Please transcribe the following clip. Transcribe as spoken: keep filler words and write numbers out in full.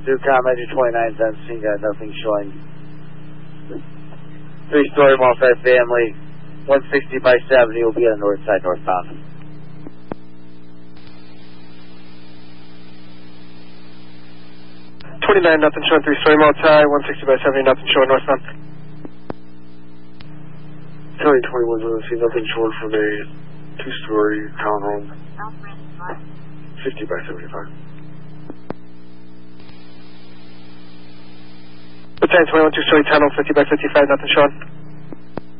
Two Commander twenty-nine seventeen, got nothing showing. Three-story multi-family, one sixty by seventy will be on the north side, northbound. twenty-nine, nothing showing, three-story multi, one sixty by seventy, nothing showing northbound. County twenty-one, see nothing short for the two-story townhome, fifty by seventy-five. Battalion twenty-one, two-story townhome, fifty by fifty-five, nothing showing.